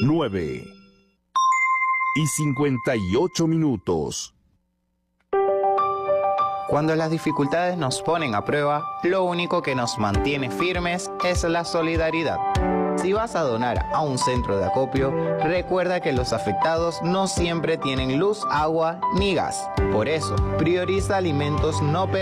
9:58. Cuando las dificultades nos ponen a prueba, lo único que nos mantiene firmes es la solidaridad. Si vas a donar a un centro de acopio, recuerda que los afectados no siempre tienen luz, agua ni gas. Por eso, prioriza alimentos no perecederos